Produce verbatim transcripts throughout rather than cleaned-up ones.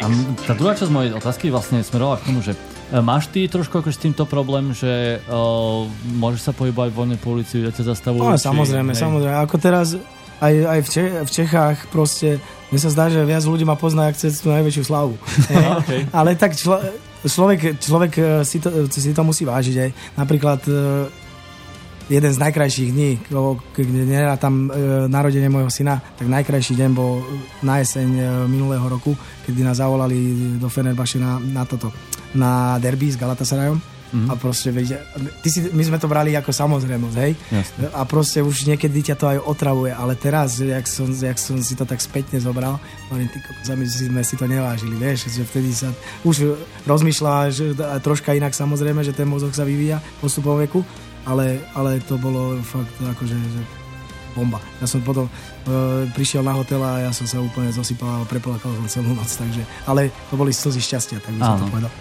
A tá druhá časť mojej otázky vlastne smerovala k tomu, že máš ty trošku ako s týmto problém, že uh, môžeš sa pohybovať voľne po ulici, ľudia ťa zastavujú? No, samozrejme, hej. samozrejme. Ako teraz aj, aj v, Čech, v Čechách proste, mne sa zdá, že viac ľudí ma pozná, ak chce tú najväčšiu slavu. Okay. Ale tak člo, človek, človek si, to, si to musí vážiť aj. Napríklad jeden z najkrajších dní, keď nerá tam narodenie môjho syna, tak najkrajší deň bol na jeseň minulého roku, kedy nás zavolali do Fenerbahče na, na toto, na derby s Galatasarayom. Mm-hmm. A proste, veď, ty si, my sme to brali ako samozrejmosť, hej? Jasne. A proste už niekedy ťa to aj otravuje, ale teraz, jak som, jak som si to tak spätne zobral, hovorím, ty kokos, my sme si to nevážili, vieš, že vtedy sa už rozmýšľa že, troška inak samozrejme, že ten mozog sa vyvíja postupom veku, ale, ale to bolo fakt akože že bomba. Ja som potom uh, prišiel na hotel a ja som sa úplne zosypal a preplakal som celú noc, takže, ale to boli slzy šťastia, tak by som to povedal.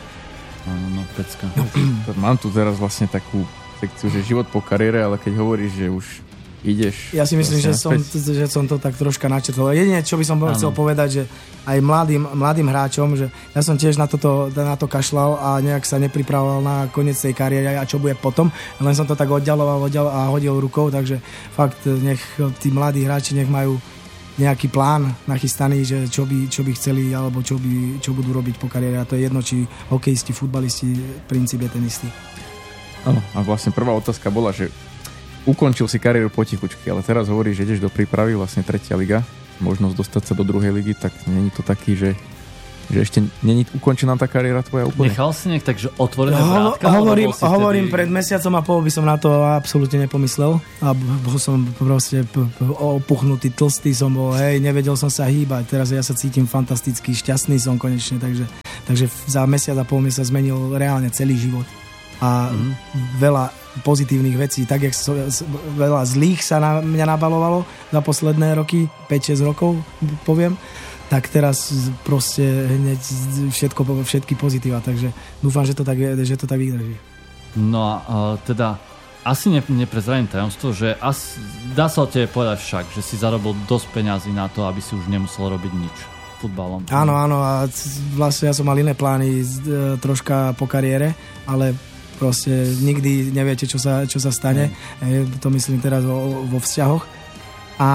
Áno, no, pecka. Mám tu teraz vlastne takú sekciu, že život po kariére, ale keď hovoríš, že už ideš... Ja si myslím, že som, že som to tak troška načrtol. Jedine, čo by som ano. chcel povedať, že aj mladým, mladým hráčom, že ja som tiež na, toto, na to kašľal a nejak sa nepripravoval na koniec tej kariéry a čo bude potom. Len som to tak oddialoval, oddialoval a hodil rukou, takže fakt nech tí mladí hráči nech majú nejaký plán nachystaný, že čo by, čo by chceli alebo čo, by, čo budú robiť po kariére. A to je jedno, či hokejisti, futbalisti, princíp je ten istý. Áno, a vlastne prvá otázka bola, že ukončil si kariéru potichučky, ale teraz hovoríš, že ideš do prípravy, vlastne tretia liga, možnosť dostať sa do druhej ligy, tak není to taký, že že ešte není ukončená tá kariéra tvoja úplne? Nechal si nejak tak, že otvorené no, vrátka? Hovorím, hovorím vtedy... pred mesiacom a pol by som na to absolútne nepomyslel. A bol som proste p- p- opuchnutý, tlstý som bol, hej, nevedel som sa hýbať. Teraz ja sa cítim fantasticky, šťastný som konečne, takže, takže za mesiac a pol mi sa zmenil reálne celý život. A mm. veľa pozitívnych vecí, tak jak so, veľa zlých sa na mňa nabalovalo za posledné roky, päť šesť rokov, poviem, tak teraz proste hneď všetko, všetky pozitíva, takže dúfam, že to tak, že to tak vydrží. No a uh, teda asi ne, neprezradím tajomstvo, že as, dá sa o tebe povedať však, že si zarobil dosť peňazí na to, aby si už nemusel robiť nič futbalom. Áno, áno, a vlastne ja som mal iné plány troška po kariére, ale proste nikdy neviete, čo sa, čo sa stane. Mm. To myslím teraz vo, vo vzťahoch. A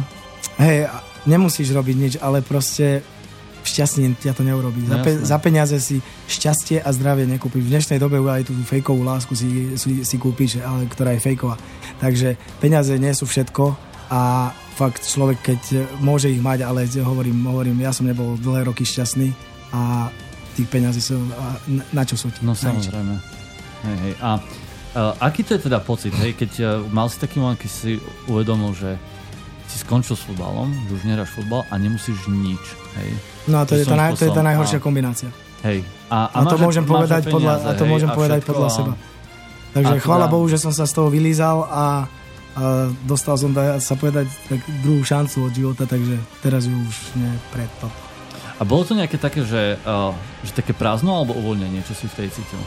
hej, nemusíš robiť nič, ale proste šťastne ťa to neurobí. Za, pe- za peniaze si šťastie a zdravie nekúpiš. V dnešnej dobe aj tú fejkovú lásku si, si, si kúpiš, ale ktorá je fejková. Takže peniaze nie sú všetko a fakt človek, keď môže ich mať, ale hovorím, hovorím ja som nebol dlhé roky šťastný a tých peniazí sú na čo sú ti? No samozrejme. Hej, hej. A uh, aký to je teda pocit, hej, keď uh, mal si taký moment, keď si uvedomil, že si skončil s futbalom, že už nehráš futbal a nemusíš nič, hej. No a to, je tá, naj, to je tá najhoršia a... kombinácia. Hej. A, a, a to môžem povedať podľa, a to môžem povedať podľa seba. Takže chvála Bohu, že som sa z toho vylízal a, a dostal som, dá sa povedať, tak druhú šancu od života, takže teraz ju už nie pred to. A bolo to nejaké také, že, uh, že také prázdno alebo uvoľnenie, čo si vtedy cítil?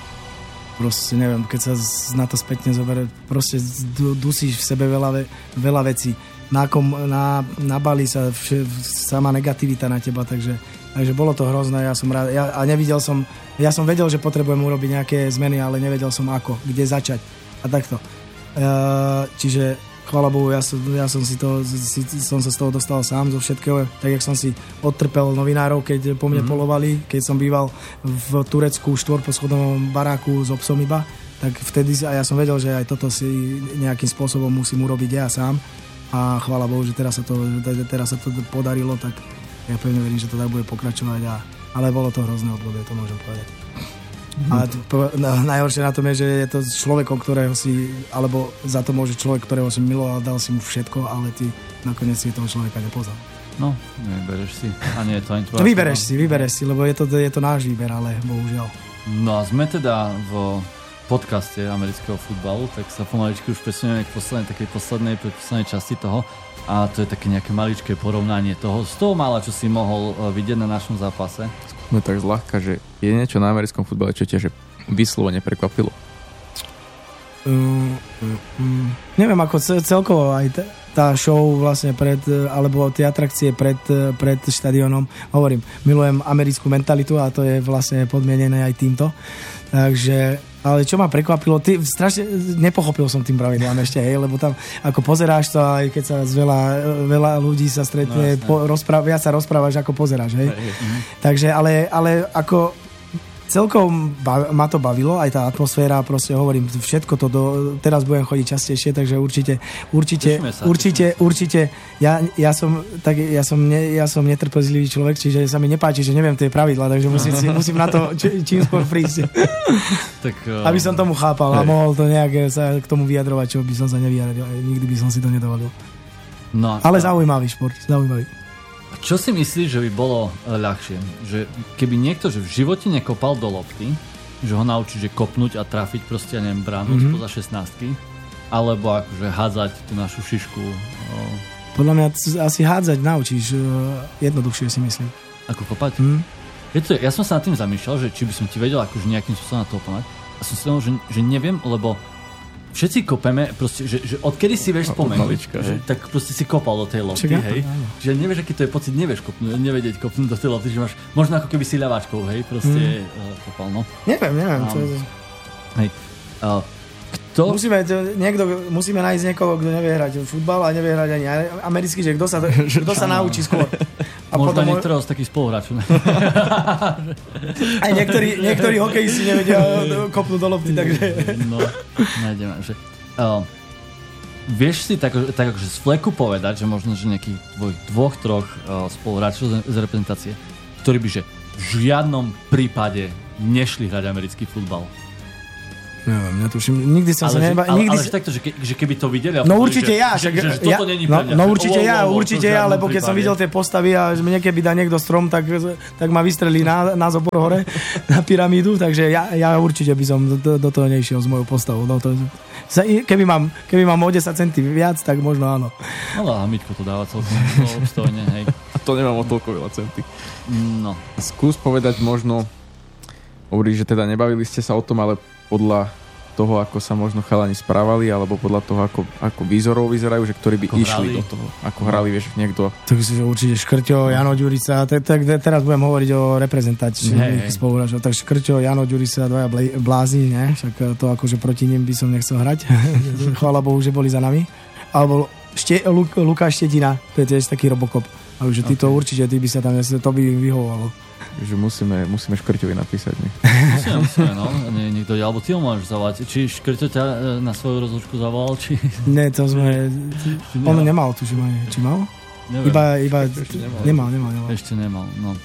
Proste neviem, keď sa na to spätne zoberie, proste dusíš v sebe veľa, veľa vecí. Nakom, na, nabalí sa vše, sama negativita na teba, takže, takže bolo to hrozné, ja som rád, ja, a nevidel som, ja som vedel, že potrebujem urobiť nejaké zmeny, ale nevedel som ako, kde začať a takto. E, čiže chvála Bohu, ja som, ja som si to, si, som sa z toho dostal sám zo všetkého, tak jak som si odtrpel novinárov, keď po mne mm-hmm. polovali, keď som býval v Turecku štvorposchodnom baráku s obsom iba, tak vtedy, a ja som vedel, že aj toto si nejakým spôsobom musím urobiť ja sám. A chvála Bohu, že teraz sa to, teraz sa to podarilo, tak ja pevne verím, že to tak bude pokračovať. A, ale bolo to hrozné obdobie, to môžem povedať. Mm-hmm. A to, na, najhoršie na tom je, že je to človekom, ktorého si, alebo za to môže človek, ktorého si miloval, dal si mu všetko, ale ty nakoniec si toho človeka nepoznal. No, nevybereš si. A nie je to ani tvoja. Vybereš si, vybereš si, lebo je to, je to náš výber, ale bohužiaľ. No a sme teda v podcaste amerického futbalu, tak sa pomaličky už presunieme k poslednej, takej poslednej, poslednej časti toho a to je také nejaké maličké porovnanie toho, z toho mála, čo si mohol vidieť na našom zápase. No tak zľahka, že je niečo na americkom futbale, čo ťa že vyslovene prekvapilo? Um, um, um, neviem, ako celkovo aj, t- tá show vlastne pred, alebo tie atrakcie pred, pred štadiónom. Hovorím, milujem americkú mentalitu a to je vlastne podmienené aj týmto. Takže, ale čo ma prekvapilo, ty, strašne nepochopil som tým pravidlám ešte, hej, lebo tam ako pozeráš to, aj keď sa z veľa, veľa ľudí sa stretne, no, po, rozpráv, viac sa rozprávaš, ako pozeráš, hej. Mm-hmm. Takže, ale, ale ako celkom bav, ma to bavilo, aj tá atmosféra, proste hovorím, všetko to, do, teraz budem chodiť častejšie, takže určite, určite, sa, určite, určite, ja, ja som, tak, ja som, ne, ja som netrpezlivý človek, čiže sa mi nepáči, že neviem tie pravidlá, takže musím, si, musím na to či, čím skôr prísť. Tak, uh... aby som tomu chápal a mohol to nejak sa k tomu vyjadrovať, čo by som sa nevyjadril, nikdy by som si to nedovolil. No, ale a... zaujímavý šport, zaujímavý. Čo si myslíš, že by bolo ľahšie? Že keby niekto, že v živote nekopal do lopty, že ho naučí, že kopnúť a trafiť proste, ja neviem, bránu mm-hmm. spoza šestnástky, alebo akože hádzať tú našu šišku. O... Podľa mňa asi hádzať naučíš, jednoduchšie si myslím. Ako kopať? Mm. Je to, ja som sa nad tým zamýšľal, že či by som ti vedel akože nejakým spôsobom na to oponovať. A som si povedal, že, že neviem, lebo všetci kopeme, proste, že, že odkedy si vieš spomenúť, že, tak proste si kopal do tej lopty, hej. Že nevieš, aký to je pocit, nevieš kopnúť, nevedieť kopnúť do tej lopty, že máš, možno ako keby si ľaváčkou, hej, proste mm. uh, kopal, no. Neviem, neviem, um, čo je to. Hej. Uh, kto? Musíme, niekto, musíme nájsť niekoho, kto nevie hrať futbal a nevie hrať ani americký, že kto sa, kto sa naučí skôr. A možno potom niektorého z takých spoluhráčov. Aj niektorí, niektorí hokejisti nevedia kopnúť do lopty, takže... No, nájdeme, že... Uh, vieš si tak, tak akože z fleku povedať, že možno, že nejakých tvojich dvoch, troch uh, spoluhráčov z, z reprezentácie, ktorí by, že v žiadnom prípade nešli hrať americký futbal. Neviem, netuším. Nikdy som ale sa neba... Ale, nikdy ale že takto, že, ke, že keby to videli... No určite že, ja. Že, že, že ja toto není no, pre mňa. no určite oh, ja, oh, oh, určite ja, lebo keď som videl tie postavy a mne keby dá niekto strom, tak, tak ma vystrelí na, na zobor hore, na pyramídu, takže ja, ja určite by som do, do toho nešiel s mojou postavou. No, to, keby, mám, keby mám o desať centí viac, tak možno áno. No a Miťko to dáva celkom obstojne, hej. A to nemám o toľko veľa centí. No. Skús povedať možno, hovoríš, že teda nebavili ste sa o tom, ale podľa toho, ako sa možno chalani správali, alebo podľa toho, ako, ako výzorov vyzerajú, že ktorí by ako išli hrali. Do toho. Ako hrali, vieš, niekto. Tak si, že určite Škrťo, Jano Ďurica, tak, tak teraz budem hovoriť o reprezentácii spoluhráčov. Tak Škrťo, Jano Ďurica, dvaja blázni, ne? Však to akože proti nim by som nechcel hrať. Chvála Bohu, že boli za nami. Alebo šte, Luk, Lukáš Štetina, to je tiež taký Robocop. Takže títo okay. Určite, tí by sa tam, to by im vyhovovalo. Že musíme, musíme Škrťovi napísať. Ne? Musíme, musíme, no. Nie, niekto, alebo ty ho môžeš zavolať. Či Škrťo ťa na svoju rozlúčku zavolal, či... Nie, to sme... On nemal, tuším aj. Či mal? Neviem. Iba, iba... Nemal. Nemal, nemal, nemal. Ešte nemal, no.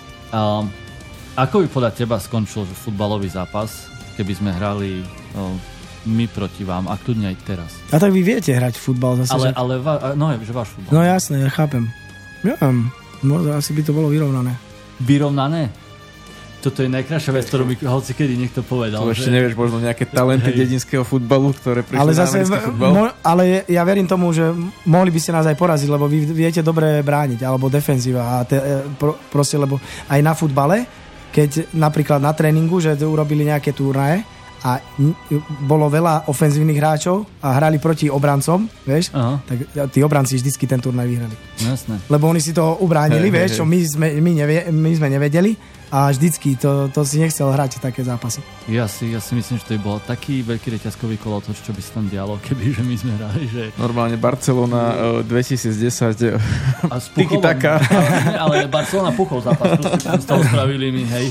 Um, ako by podľa teba skončil že futbalový zápas, keby sme hrali um, my proti vám, a kľudne aj teraz? A tak vy viete hrať futbal zase. Ale, že... ale va, no, že váš futbal. No jasné, ja chápem. Ja viem, možno asi by to bolo vyrovnané. Vyrovnané? Toto je najkrajšia vec, ktorú by hoci kedy niekto povedal. To ešte že... nevieš, možno nejaké talenty hej. Dedinského futbalu, ktoré prišli ale na zase, americký futbal. Mo- ale ja verím tomu, že mohli by ste nás aj poraziť, lebo vy viete dobre brániť, alebo defenzíva. A te, pro, proste, lebo aj na futbale, keď napríklad na tréningu, že urobili nejaké turnaje a bolo veľa ofenzívnych hráčov a hrali proti obrancom, vieš, aha. Tak tí obranci vždycky ten turnaj vyhrali. Jasné. Lebo oni si to ubránili, hey, vieš, hey, čo my sme, my, nevie, my sme nevedeli a vždycky to, to si nechcel hrať také zápasy. Ja si, ja si myslím, že to by bol taký veľký reťazkový kolotoč, čo by sa tam dialo, keby že my sme hrali. Že... Normálne Barcelona uh, dvetisícdesať a tiki taka. Ale, ale Barcelona puchol zápas, proste z toho spravili mi, hej.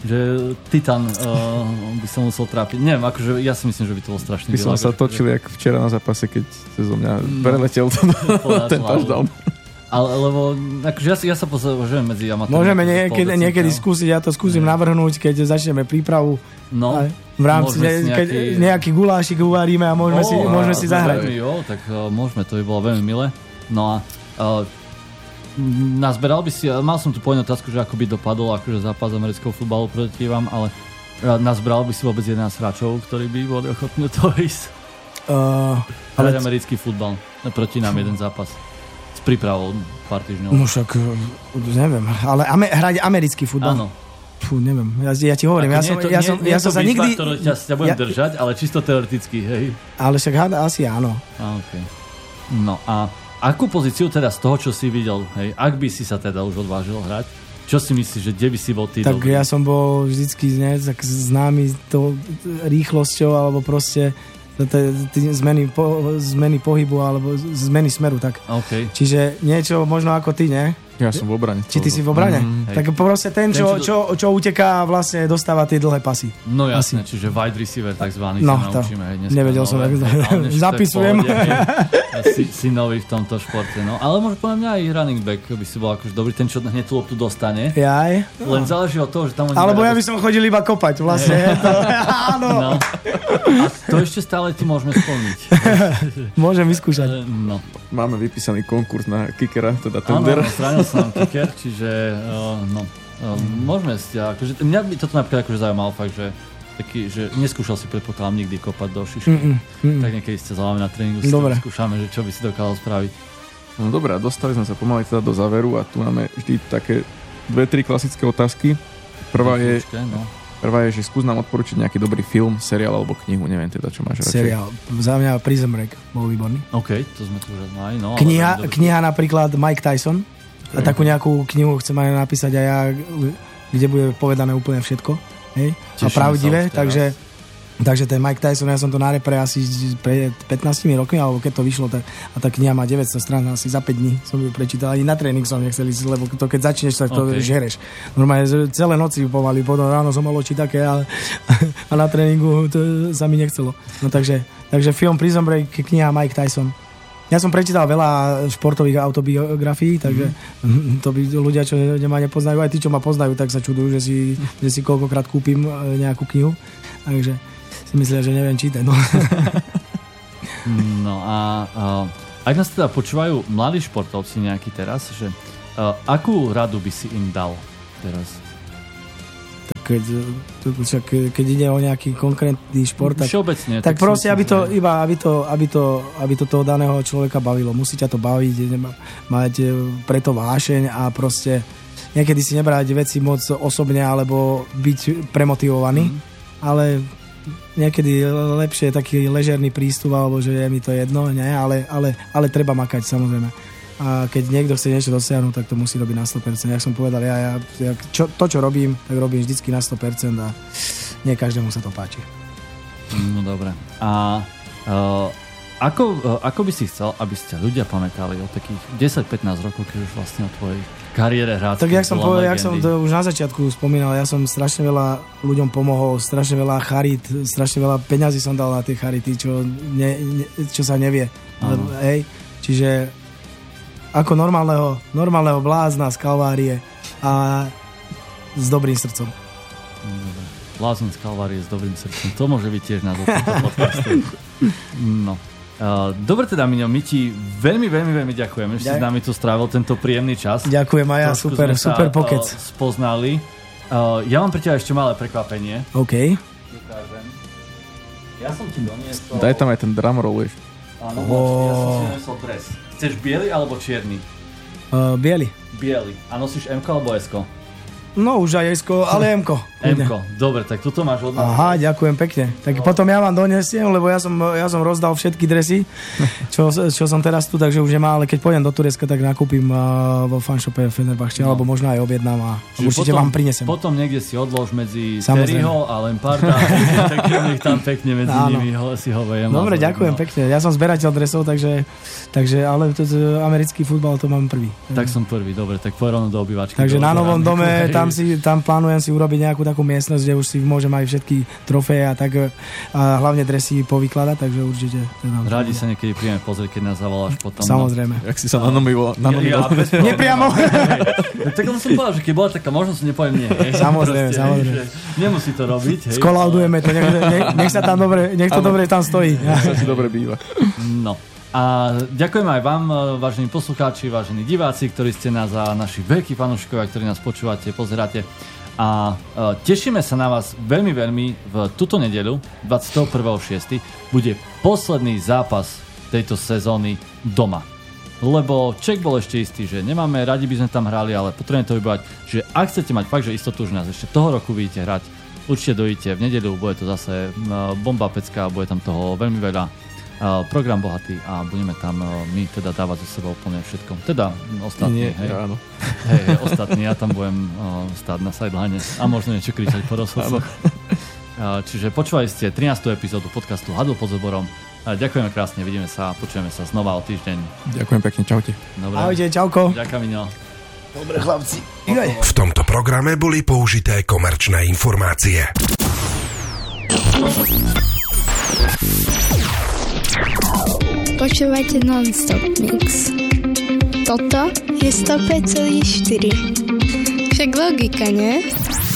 Že Titan uh, by sa musel trápiť. Neviem, akože ja si myslím, že by to bol strašný by som sa točil, že... jak včera na zápase, keď zo mňa no, preletel ten, ten touchdown. Ale, lebo, akože ja, ja sa považujem medzi amatérmi. Môžeme niekedy, niekedy skúsiť, ja to skúsim ne. navrhnúť, keď začneme prípravu. No, v rámci ne, keď nejaký... nejaký gulášik uvaríme a môžeme, oh, si, môžeme si zahrať. Jo, tak uh, môžeme, to by bolo veľmi milé. No a uh, nazberal by si, mal som tu povedať otázku, že ako by dopadol akože zápas amerického futbalu proti vám, ale nazberal by si vôbec jedenásť hráčov, ktorí by boli ochotní to ísť? Uh, ale... americký futbal proti nám jeden zápas s prípravou pár týždňov. No však, neviem, ale ame, hrať americký futbal. Áno. Fú, neviem, ja, ja ti hovorím, ja som, to, ja som, nie, ja som sa výzva, nikdy... ktorú ťa, ťa budem ja, držať, ale čisto teoreticky, hej. Ale však háda asi áno. A, okay. No a akú pozíciu teda z toho, čo si videl, hej, ak by si sa teda už odvážil hrať, čo si myslíš, že kde by si bol ty Tak dobrý? ja som bol vždycky ne, tak známy to rýchlosťou alebo proste zmeny, po, zmeny pohybu alebo zmeny smeru. Tak. Okay. Čiže niečo možno ako ty, ne? Ja som v obrane. Či ty si v obrane? Mm, tak proste ten, čo, čo, čo uteká, vlastne dostáva tie dlhé pasy. No jasne, Asi. Čiže wide receiver takzvaný no, sa naučíme. Hej, dneska nevedel som, tak zapisujem. si, si nový v tomto športe. No. Ale možno podľa mňa aj running back by si bol akože dobrý, ten, čo hneď tú loptu dostane. Jaj. Len záleží od toho, že tam... Alebo ja by som chodil iba kopať, vlastne. Áno. No. A to ešte stále ti môžeme splniť. Môžem vyskúšať. No. Máme vypísaný konkurs na kickera, teda tender. Áno, zranil som kicker, čiže uh, no, uh, môžeme si, akože, mňa by toto napríklad akože zaujímalo fakt, že taký, že neskúšal si predpokladám nikdy kopať do šišky. Mm, mm. Tak niekedy ste zaujímavé na tréningu, si skúšame, že čo by si dokázal spraviť. No dobré, dostali sme sa pomaly teda do záveru a tu máme vždy také dve, tri klasické otázky. Prvá je... No. Prvá je, že skús nám odporučiť nejaký dobrý film, seriál alebo knihu, neviem teda, čo máš radšej. Seriál. Za mňa Prison Break bol výborný. OK, to sme tu už mali. No, kniha, kniha napríklad Mike Tyson. Okay. A takú nejakú knihu chcem aj napísať aj ja, kde bude povedané úplne všetko. Hej? A pravdivé, takže, takže ten Mike Tyson, ja som to na repre asi pred pätnástimi rokmi, alebo keď to vyšlo, tak, a tá kniha má deväťsto strán, asi za päť dní som ju prečítal, ani na tréning som nechcel ísť, lebo to keď začneš, tak to okay. žereš. Normálne celé noci pomaly, potom ráno som mal oči také a, a na tréningu to sa mi nechcelo. No takže, takže film Prison Break, kniha Mike Tyson. Ja som prečítal veľa športových autobiografií, takže mm. to by ľudia, čo ma nepoznajú, aj tí, čo ma poznajú, tak sa čudujú, že si, že si koľkokrát kúpim nejakú knihu. Takže si myslia, že neviem čítať. No, no a uh, ak nás teda počúvajú mladí športovci nejakí teraz, že uh, akú radu by si im dal teraz? Keď, keď ide o nejaký konkrétny šport, tak, všeobecne, tak, tak proste, aby to, iba, aby, to, aby, to, aby to toho daného človeka bavilo. Musí ťa to baviť, mať preto vášeň a proste niekedy si nebrať veci moc osobne alebo byť premotivovaný, mm. ale niekedy lepšie je taký ležerný prístup, alebo že je mi to jedno, nie? Ale, ale, ale treba makať, samozrejme. A keď niekto chce niečo dosiahnuť, tak to musí robiť na sto percent. Jak som povedal, ja, ja, ja čo, to, čo robím, tak robím vždycky na sto percent a nie každému sa to páči. No dobre. A uh, ako, uh, ako by si chcel, aby ste ľudia pamätali o takých desať pätnásť rokov, keď už vlastne o tvojej kariére hráčky? Tak jak som, povedal, jak som to už na začiatku spomínal, ja som strašne veľa ľuďom pomohol, strašne veľa charit, strašne veľa peňazí som dal na tie charity, čo, ne, ne, čo sa nevie. Hej, čiže ako normálneho, normálneho blázna z Kalvárie a s dobrým srdcom. Blázon z Kalvárie s dobrým srdcom. To môže byť tiež názov tohto podcastu. No. Uh, dobre teda, Miňo, my ti veľmi, veľmi, veľmi ďakujeme, že si s nami tu strávil tento príjemný čas. Ďakujem aj ja, Trošku super, super pokec. Uh, spoznali. Uh, ja mám pre teba ešte malé prekvapenie. OK. Ja som ti doniesol... Daj tam aj ten drumroll, vieš. Áno, oh. Ja som si doniesol dres. Chceš biely alebo čierny? Uh, biely. Biely. A nosíš M-ko alebo S-ko? No už aj S-ko, ale M-ko. M-ko. Dobre, tak tuto máš od nás. Aha, ďakujem pekne. Tak no. Potom ja vám donesiem, lebo ja som, ja som rozdal všetky dresy, čo, čo som teraz tu, takže už nemá, ale keď pôjdem do Turecka, tak nakúpim uh, vo fanshope Fenerbahče, no. Alebo možno aj objednám a Čiže určite potom, vám prinesem. Potom niekde si odlož medzi Terryho a Lamparda, tak nech tam pekne medzi Áno. nimi ho, si ho vejem. Dobre, ďakujem no. pekne. Ja som zberateľ dresov, takže, takže ale to, to, americký futbal to mám prvý. Tak som prvý, dobre, tak poď rovno do obývačky. Takže na novom dome, tam, si, tam plánujem si urobiť nejakú takú miestnosť, kde už si môžem aj všetky trofeje a tak a hlavne dresy povykladať, takže určite. Rádi sa niekedy príjeme pozrieť, keď nás zavoláš potom. Samozrejme. No. Jak si sa nanomil. Ja, ja, Nepriamo. Tak som povedal, že keď bola taká možnosť, nepoviem nie. Hej. Samozrejme, Proste, samozrejme. Hej, nemusí to robiť. Hej. Skolaudujeme to, nech, nech, nech sa tam dobre, nech to dobre tam stojí. Nech sa si dobre býva. No. A ďakujem aj vám, vážení poslucháči, vážení diváci, ktorí ste nás a naši veľkí fanúšikovia, ktorí nás počúvate, pozeráte. A uh, tešíme sa na vás veľmi, veľmi v túto nedeľu, dvadsiateho prvého šiesteho Bude posledný zápas tejto sezóny doma. Lebo Čech bol ešte istý, že nemáme, radi by sme tam hrali, ale potrebujeme to vybávať, že ak chcete mať fakt, že istotu, že nás ešte toho roku vidíte hrať, určite dojdete v nedeľu, bude to zase uh, bomba pecka, bude tam toho veľmi veľa. program bohatý a budeme tam my teda dávať zo seba úplne všetko. Teda ostatní, Nie, hej. áno. Hej, hej, ostatní, ja tam budem stáť na sideline a možno niečo kričať po rozhodcoch. Čiže počúvali ste trinástu epizódu podcastu Hadl pod Zoborom. Ďakujeme krásne, vidíme sa, počujeme sa znova o týždeň. Ďakujem pekne, čaute. Dobre. Ahojte, čauko. Ďakujem, Mino. Dobre, chlapci. V tomto programe boli použité komerčné informácie. Počúvate Non-Stop Mix. Toto je sto päť celá štyri. Však logika, nie?